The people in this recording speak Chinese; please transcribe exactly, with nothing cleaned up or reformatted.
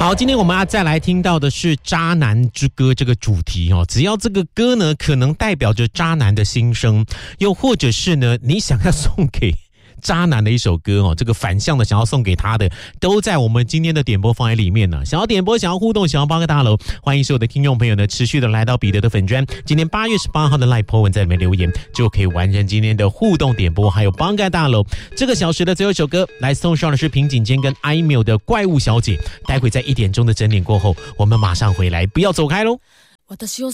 好，今天我们要再来听到的是渣男之歌这个主题哦。只要这个歌呢，可能代表着渣男的心声，又或者是呢，你想要送给渣男的一首歌哦，这个反向的想要送给他的，都在我们今天的点播放在里面呢。想要点播，想要互动，想要报个大楼，欢迎所有的听众朋友呢，持续的来到彼得的粉专。今天八月十八号的 Live po 文在里面留言，就可以完成今天的互动点播，还有帮个大楼。这个小时的最后一首歌，来送上的是平井坚跟 I M I L 的怪物小姐。待会在一点钟的整点过后，我们马上回来，不要走开喽。 私を